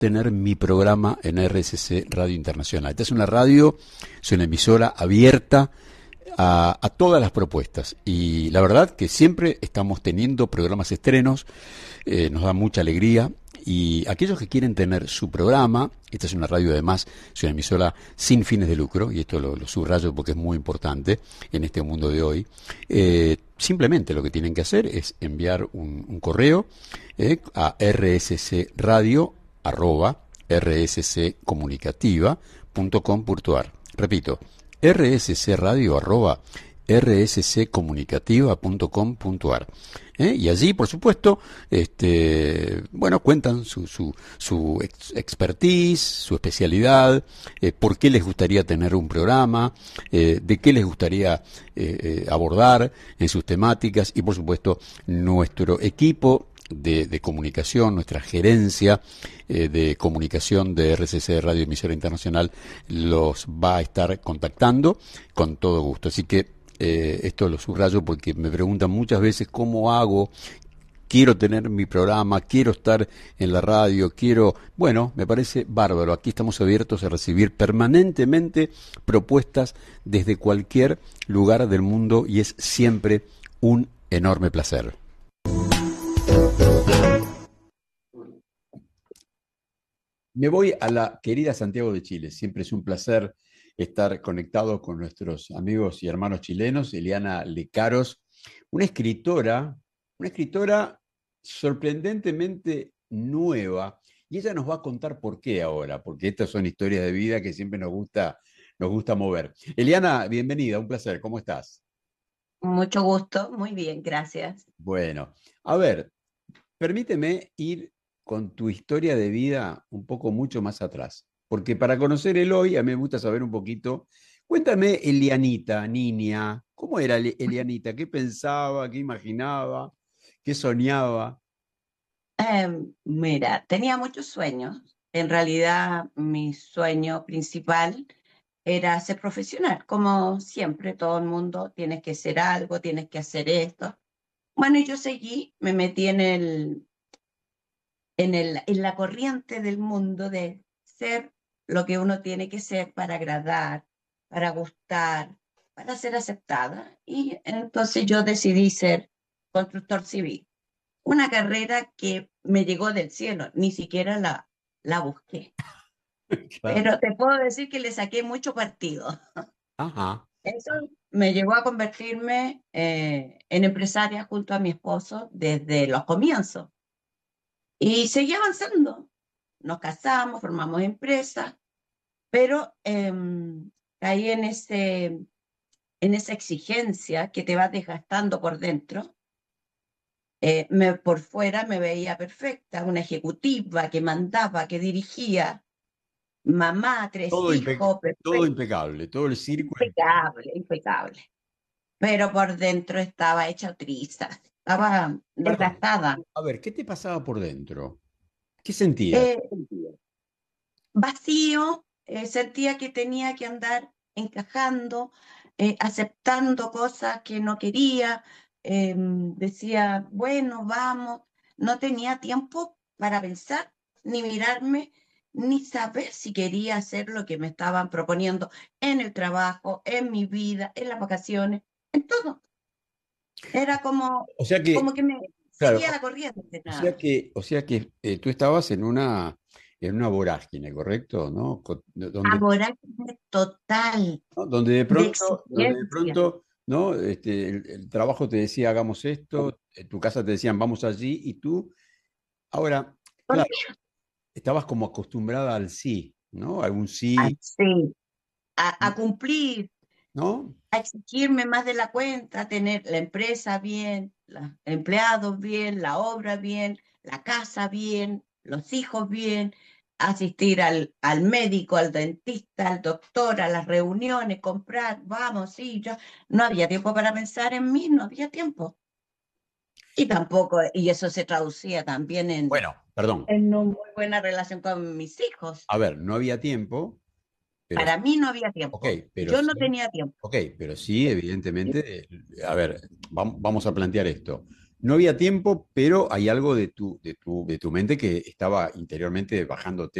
tener mi programa en RSC Radio Internacional. Esta es una radio, es una emisora abierta a todas las propuestas, y la verdad que siempre estamos teniendo programas estrenos, nos da mucha alegría. Y aquellos que quieren tener su programa, esta es una radio además, es una emisora sin fines de lucro, y esto lo subrayo porque es muy importante en este mundo de hoy, simplemente lo que tienen que hacer es enviar un correo a rscradio@rsccomunicativa.com.ar. Repito, rscradio@rsccomunicativa.com.ar. Y allí, por supuesto, cuentan su expertise, su especialidad, por qué les gustaría tener un programa, de qué les gustaría abordar en sus temáticas, y por supuesto nuestro equipo de comunicación, nuestra gerencia de comunicación de RCC Radio Emisora Internacional los va a estar contactando con todo gusto. Así que esto lo subrayo porque me preguntan muchas veces cómo hago, quiero tener mi programa, quiero estar en la radio, bueno, me parece bárbaro. Aquí estamos abiertos a recibir permanentemente propuestas desde cualquier lugar del mundo, y es siempre un enorme placer. Me voy a la querida Santiago de Chile. Siempre es un placer estar conectado con nuestros amigos y hermanos chilenos. Eliana Lecaros, una escritora sorprendentemente nueva, y ella nos va a contar por qué ahora, porque estas son historias de vida que siempre nos gusta mover. Eliana, bienvenida, un placer, ¿cómo estás? Mucho gusto, muy bien, gracias. Bueno, a ver, permíteme ir con tu historia de vida un poco mucho más atrás, porque para conocer el hoy a mí me gusta saber un poquito. Cuéntame, Elianita, niña, ¿cómo era Elianita? ¿Qué pensaba? ¿Qué imaginaba? ¿Qué soñaba? Mira, tenía muchos sueños. En realidad, mi sueño principal era ser profesional. Como siempre, todo el mundo, tienes que ser algo, tienes que hacer esto. Bueno, y yo seguí, me metí en la corriente del mundo de ser lo que uno tiene que ser para agradar, para gustar, para ser aceptada. Y entonces yo decidí ser constructor civil. Una carrera que me llegó del cielo, ni siquiera la busqué. Claro. Pero te puedo decir que le saqué mucho partido. Ajá. Eso me llevó a convertirme en empresaria junto a mi esposo desde los comienzos. Y seguí avanzando. Nos casamos, formamos empresa, pero caí en esa exigencia que te va desgastando por dentro. Por fuera me veía perfecta, una ejecutiva que mandaba, que dirigía, mamá, tres hijos, Todo perfecto, impecable, todo el círculo. impecable, impecable. Pero por dentro estaba hecha trizas, estaba Perdón, desgastada. a ver, ¿qué te pasaba por dentro? ¿Qué sentías? Eh, Vacío, sentía que tenía que andar encajando, aceptando cosas que no quería, decía, bueno, vamos, no tenía tiempo para pensar, ni mirarme, ni saber si quería hacer lo que me estaban proponiendo en el trabajo, en mi vida, en las vacaciones, en todo. Era O sea como que, que me claro, seguía la corriente, nada más. o sea que tú estabas en una vorágine, ¿correcto? ¿No? Aboraje total ¿No? de Donde de exigencia. pronto, ¿no? El trabajo te decía, hagamos esto, en tu casa te decían, vamos allí, y tú, ahora, claro, estabas como acostumbrada al sí, ¿no? Algún sí, Así, a cumplir, ¿no? a exigirme más de la cuenta, a tener la empresa bien, los empleados bien, la obra bien, la casa bien, los hijos bien, asistir al médico, al dentista, al doctor, a las reuniones, comprar, vamos, sí, yo no había tiempo para pensar en mí, no había tiempo. Y tampoco, y eso se traducía también Bueno, perdón. en una muy buena relación con mis hijos. A ver, no había tiempo, pero Para mí no había ok, tiempo, pero yo no sí, tenía tiempo. ok, pero sí, evidentemente, a ver, vamos a plantear esto. no había tiempo, pero hay algo de tu mente que estaba interiormente bajándote